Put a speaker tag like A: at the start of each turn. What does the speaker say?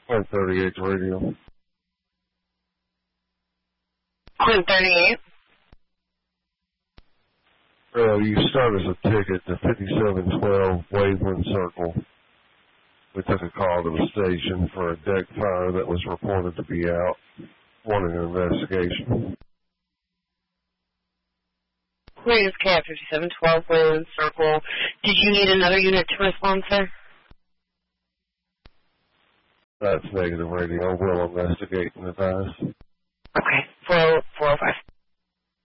A: 138 radio.
B: Quint 38.
A: You start as a ticket to 5712 Waveland Circle. We took a call to the station for a deck fire that was reported to be out, wanting an investigation.
B: Please, Cat 5712 Waveland Circle. Did you need another unit to respond, sir?
A: That's negative radio. We'll investigate and advise.
B: Okay, 405.